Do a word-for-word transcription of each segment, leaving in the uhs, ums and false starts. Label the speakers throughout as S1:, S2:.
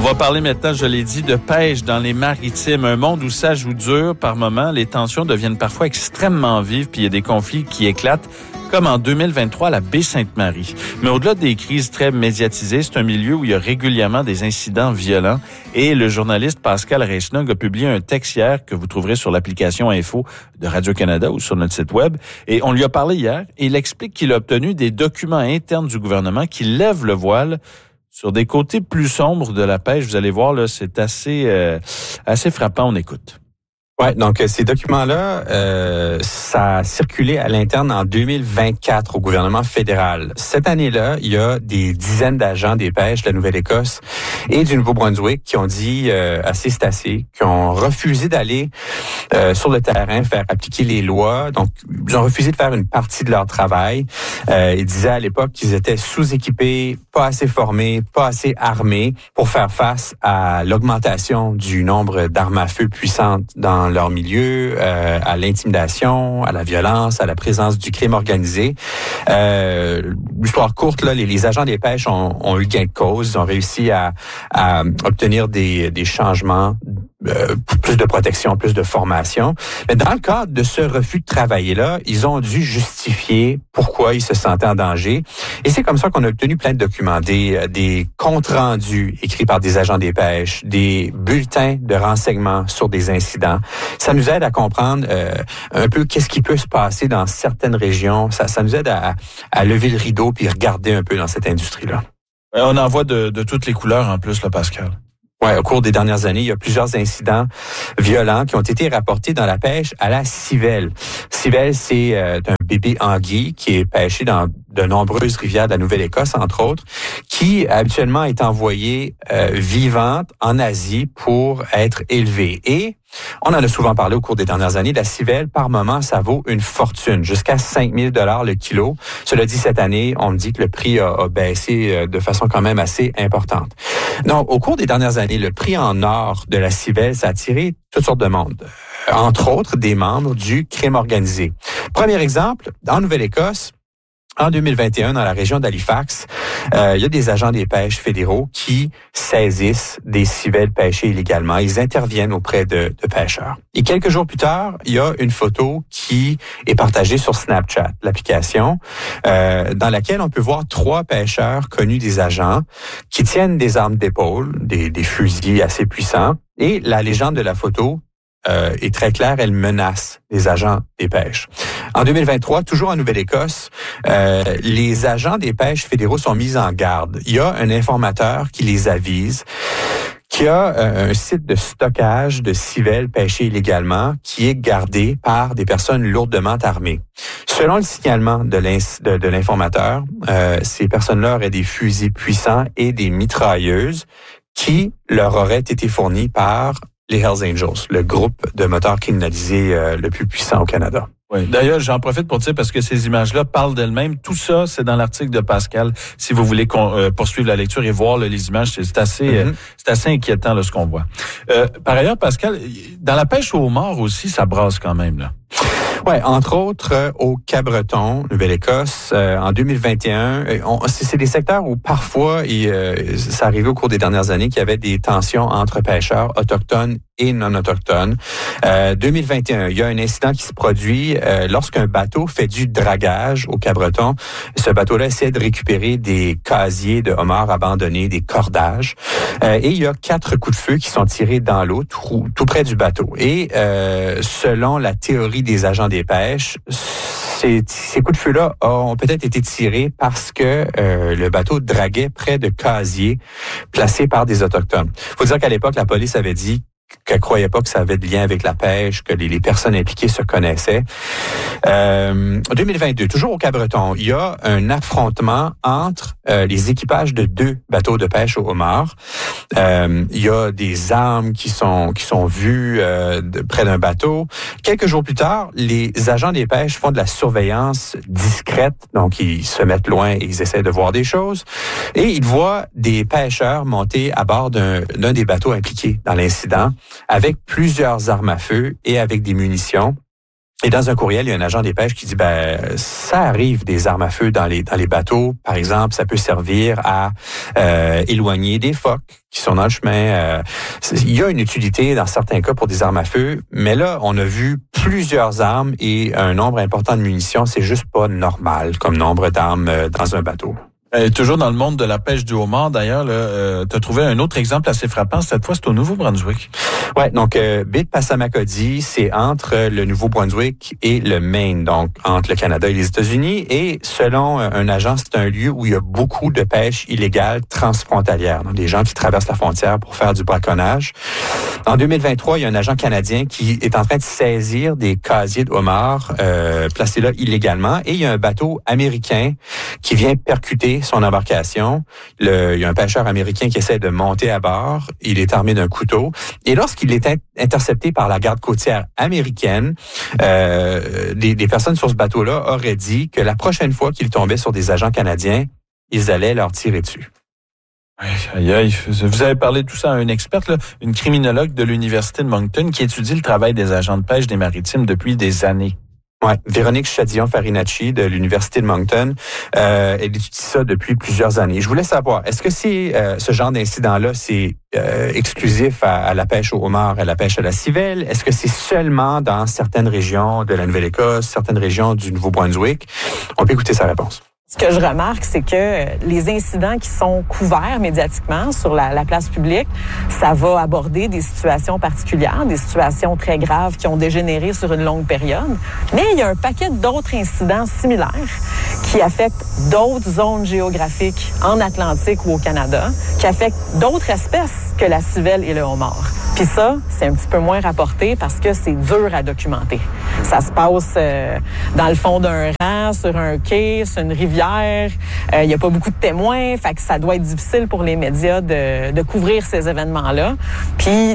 S1: va parler maintenant, je l'ai dit, de pêche dans les maritimes. Un monde où ça joue dur par moments. Les tensions deviennent parfois extrêmement vives, puis il y a des conflits qui éclatent, comme en deux mille vingt-trois à la baie Sainte-Marie. Mais au-delà des crises très médiatisées, c'est un milieu où il y a régulièrement des incidents violents. Et le journaliste Pascal Reichenogg a publié un texte hier que vous trouverez sur l'application Info de Radio-Canada ou sur notre site web. Et on lui a parlé hier et il explique qu'il a obtenu des documents internes du gouvernement qui lèvent le voile sur des côtés plus sombres de la pêche. Vous allez voir, là, c'est assez, euh, assez frappant. On écoute.
S2: Ouais, donc ces documents-là, euh, ça a circulé à l'interne en deux mille vingt-quatre au gouvernement fédéral. Cette année-là, il y a des dizaines d'agents des pêches de la Nouvelle-Écosse et du Nouveau-Brunswick qui ont dit euh, assez c'est assez, qui ont refusé d'aller euh, sur le terrain faire appliquer les lois. Donc, ils ont refusé de faire une partie de leur travail. Euh, ils disaient à l'époque qu'ils étaient sous-équipés, pas assez formés, pas assez armés pour faire face à l'augmentation du nombre d'armes à feu puissantes dans leur milieu, euh, à l'intimidation, à la violence, à la présence du crime organisé. Euh, l'histoire courte, là, les, les agents des pêches ont, ont eu gain de cause. Ils ont réussi à, à obtenir des, des changements, euh, plus de protection, plus de formation. Mais dans le cadre de ce refus de travailler-là, ils ont dû justifier pourquoi ils se sentaient en danger. Et c'est comme ça qu'on a obtenu plein de documents, des, des comptes rendus écrits par des agents des pêches, des bulletins de renseignements sur des incidents. Ça nous aide à comprendre euh, un peu qu'est-ce qui peut se passer dans certaines régions. Ça, ça nous aide à, à lever le rideau puis regarder un peu dans cette industrie-là.
S1: On en voit de, de toutes les couleurs en plus, là, Pascal.
S2: Ouais, au cours des dernières années, il y a plusieurs incidents violents qui ont été rapportés dans la pêche à la civelle. Civelle, c'est euh, un bébé anguille qui est pêché dans de nombreuses rivières de la Nouvelle-Écosse, entre autres, qui habituellement est envoyée euh, vivante en Asie pour être élevée. Et on en a souvent parlé au cours des dernières années. La civelle, par moment, ça vaut une fortune, jusqu'à cinq mille dollars le kilo. Cela dit, cette année, on me dit que le prix a, a baissé de façon quand même assez importante. Donc, au cours des dernières années, le prix en or de la civelle, ça a attiré toutes sortes de monde, entre autres des membres du crime organisé. Premier exemple, en Nouvelle-Écosse, en deux mille vingt et un, dans la région d'Halifax, euh, il y a des agents des pêches fédéraux qui saisissent des civelles pêchées illégalement. Ils interviennent auprès de, de pêcheurs. Et quelques jours plus tard, il y a une photo qui est partagée sur Snapchat, l'application, euh, dans laquelle on peut voir trois pêcheurs connus des agents qui tiennent des armes d'épaule, des, des fusils assez puissants. Et la légende de la photo Euh, est très claire, elle menace les agents des pêches. En deux mille vingt-trois, toujours en Nouvelle-Écosse, euh, les agents des pêches fédéraux sont mis en garde. Il y a un informateur qui les avise qu'il y a euh, un site de stockage de civelles pêchées illégalement qui est gardé par des personnes lourdement armées. Selon le signalement de, de, de l'informateur, euh, ces personnes-là auraient des fusils puissants et des mitrailleuses qui leur auraient été fournis par les Hells Angels, le groupe de motards criminalisés euh, le plus puissant au Canada.
S1: Oui. D'ailleurs, j'en profite pour dire, parce que ces images-là parlent d'elles-mêmes. Tout ça, c'est dans l'article de Pascal. Si vous voulez euh, poursuivre la lecture et voir là, les images, c'est, c'est assez, mm-hmm. euh, c'est assez inquiétant là, ce qu'on voit. Euh, par ailleurs, Pascal, dans la pêche au homard aussi, ça brasse quand même là.
S2: Ouais, entre autres euh, au Cap-Breton, Nouvelle-Écosse, euh, en deux mille vingt et un, on, c'est, c'est des secteurs où parfois, et, euh, ça arrivait au cours des dernières années, qu'il y avait des tensions entre pêcheurs autochtones et non autochtones. Euh, deux mille vingt et un, il y a un incident qui se produit euh, lorsqu'un bateau fait du dragage au Cap-Breton. Ce bateau-là essaie de récupérer des casiers de homards abandonnés, des cordages, euh, et il y a quatre coups de feu qui sont tirés dans l'eau, tout, tout près du bateau. Et euh, selon la théorie des agents des pêches, ces, ces coups de feu-là ont peut-être été tirés parce que euh, le bateau draguait près de casiers placés par des Autochtones. Il faut dire qu'à l'époque, la police avait dit qu'elle croyait pas que ça avait de lien avec la pêche, que les, les personnes impliquées se connaissaient. Euh, en deux mille vingt-deux, toujours au Cap-Breton, il y a un affrontement entre euh, les équipages de deux bateaux de pêche au homard. Euh, il y a des armes qui sont qui sont vues euh, de, près d'un bateau. Quelques jours plus tard, les agents des pêches font de la surveillance discrète, donc ils se mettent loin et ils essaient de voir des choses. Et ils voient des pêcheurs monter à bord d'un, d'un des bateaux impliqués dans l'incident, avec plusieurs armes à feu et avec des munitions. Et dans un courriel, il y a un agent des pêches qui dit, ben, ça arrive des armes à feu dans les dans les bateaux. Par exemple, ça peut servir à euh, éloigner des phoques qui sont dans le chemin. Euh, il y a une utilité dans certains cas pour des armes à feu, mais là, on a vu plusieurs armes et un nombre important de munitions. C'est juste pas normal comme nombre d'armes dans un bateau.
S1: Euh, toujours dans le monde de la pêche du homard, d'ailleurs, euh, tu as trouvé un autre exemple assez frappant. Cette fois, c'est au Nouveau-Brunswick.
S2: Ouais, donc euh, baie de Passamaquoddy, c'est entre le Nouveau-Brunswick et le Maine, donc entre le Canada et les États-Unis. Et selon un agent, c'est un lieu où il y a beaucoup de pêche illégale transfrontalière. Donc des gens qui traversent la frontière pour faire du braconnage. En deux mille vingt-trois, il y a un agent canadien qui est en train de saisir des casiers de homards euh, placés là illégalement. Et il y a un bateau américain qui vient percuter son embarcation. Le, il y a un pêcheur américain qui essaie de monter à bord. Il est armé d'un couteau. Et lorsqu'il est intercepté par la garde côtière américaine, euh, des, des personnes sur ce bateau-là auraient dit que la prochaine fois qu'ils tombaient sur des agents canadiens, ils allaient leur tirer dessus.
S1: Aïe, aïe. Vous avez parlé de tout ça à une experte, là, une criminologue de l'Université de Moncton qui étudie le travail des agents de pêche des maritimes depuis des années.
S2: Ouais, Véronique Chadillon-Farinacci de l'Université de Moncton, euh, elle étudie ça depuis plusieurs années. Je voulais savoir, est-ce que c'est euh, ce genre d'incident-là, c'est euh, exclusif à, à la pêche au homard, à la pêche à la civelle? Est-ce que c'est seulement dans certaines régions de la Nouvelle-Écosse, certaines régions du Nouveau-Brunswick? On peut écouter sa réponse.
S3: Ce que je remarque, c'est que les incidents qui sont couverts médiatiquement sur la, la place publique, ça va aborder des situations particulières, des situations très graves qui ont dégénéré sur une longue période. Mais il y a un paquet d'autres incidents similaires qui affectent d'autres zones géographiques en Atlantique ou au Canada, qui affectent d'autres espèces que la civelle et le homard. Puis ça, c'est un petit peu moins rapporté parce que c'est dur à documenter. Ça se passe euh, dans le fond d'un rang, sur un quai, sur une rivière. Il euh, n'y a pas beaucoup de témoins, fait que ça doit être difficile pour les médias de, de couvrir ces événements-là. Puis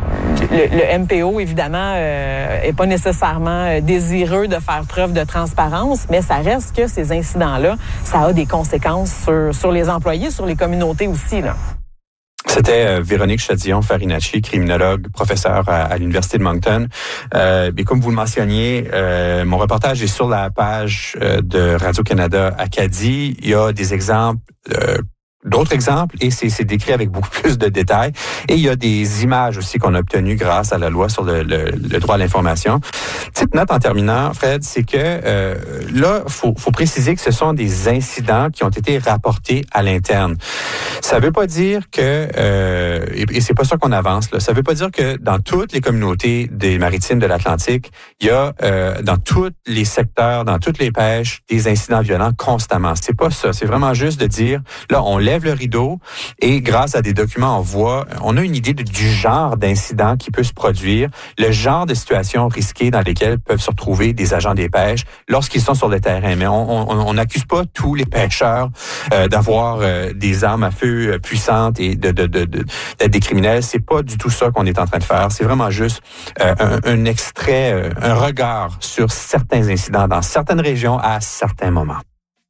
S3: le, le M P O, évidemment, euh, est pas nécessairement désireux de faire preuve de transparence, mais ça reste que ces incidents-là, ça a des conséquences sur, sur les employés, sur les communautés aussi, là.
S2: C'était euh, Véronique Chadillon-Farinacci, criminologue, professeure à, à l'Université de Moncton. Euh, et comme vous le mentionniez, euh, mon reportage est sur la page euh, de Radio-Canada Acadie. Il y a des exemples, euh, d'autres exemples, et c'est, c'est décrit avec beaucoup plus de détails. Et il y a des images aussi qu'on a obtenues grâce à la loi sur le, le, le droit à l'information. Petite note en terminant, Fred, c'est que euh, là, faut, faut préciser que ce sont des incidents qui ont été rapportés à l'interne. Ça veut pas dire que, euh, et, et c'est pas ça qu'on avance, là, ça veut pas dire que dans toutes les communautés des maritimes de l'Atlantique, il y a euh, dans tous les secteurs, dans toutes les pêches, des incidents violents constamment. C'est pas ça. C'est vraiment juste de dire, là, on lève le rideau et grâce à des documents, on voit, on a une idée de, du genre d'incident qui peut se produire, le genre de situations risquées dans lesquelles peuvent se retrouver des agents des pêches lorsqu'ils sont sur le terrain. Mais on n'accuse pas tous les pêcheurs euh, d'avoir euh, des armes à feu puissantes et de, de, de, de, d'être des criminels. C'est pas du tout ça qu'on est en train de faire. C'est vraiment juste euh, un, un extrait, euh, un regard sur certains incidents dans certaines régions à certains moments.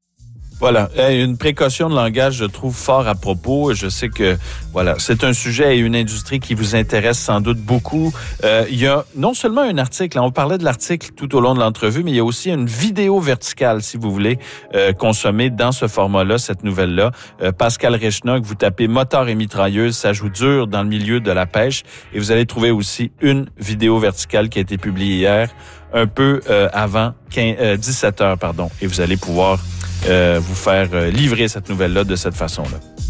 S1: Voilà, une précaution de langage, je trouve fort à propos. Je sais que voilà, c'est un sujet et une industrie qui vous intéresse sans doute beaucoup. Euh, il y a non seulement un article, hein, on parlait de l'article tout au long de l'entrevue, mais il y a aussi une vidéo verticale, si vous voulez, euh, consommer dans ce format-là, cette nouvelle-là. Euh, Pascal Rechnock, vous tapez moteur et mitrailleuse, ça joue dur dans le milieu de la pêche, et vous allez trouver aussi une vidéo verticale qui a été publiée hier, un peu euh, avant quinze, euh, dix-sept heures, pardon, et vous allez pouvoir Euh, vous faire euh, livrer cette nouvelle-là de cette façon-là.